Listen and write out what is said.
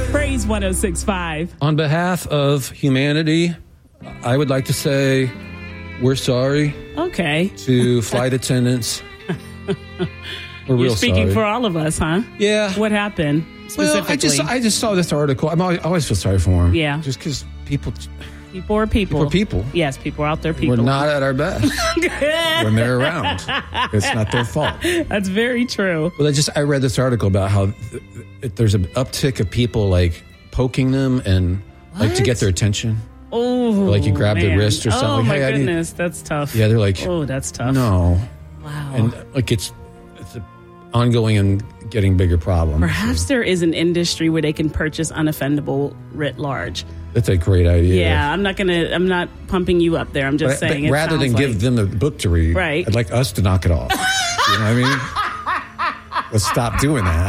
Praise 106.5. On behalf of humanity, I would like to say we're sorry Okay. to flight attendants. We're You're real speaking sorry. for all of us, huh? Yeah. What happened Well, specifically? I just saw this article. I always feel sorry for them. Yeah. Just because people People are people. are people. Yes, people are out there. People. We're not at our best when they're around. It's not their fault. That's very true. Well, I read this article about how there's an uptick of people like poking them and like to get their attention. Oh, Like you grab their man. wrist or something. Oh, Like, my hey, I need- goodness. That's tough. Yeah, they're like, Oh, that's tough. no. Wow. And like it's an ongoing and getting bigger problem. Perhaps there is an industry where they can purchase unoffendable writ large. That's a great idea. Yeah, I'm not pumping you up there. I'm just saying it rather than sounds give like- them the book to read, Right. I'd like us to knock it off. You know what I mean? Let's stop doing that.